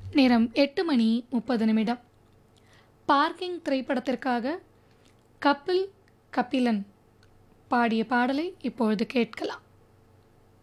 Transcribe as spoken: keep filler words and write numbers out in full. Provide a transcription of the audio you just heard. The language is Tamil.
நேரம் எட்டு மணி முப்பது நிமிடம். பார்க்கிங் திரைப்படத்திற்காக கபில் கபிலன் பாடிய பாடலை இப்பொழுது கேட்கலாம்.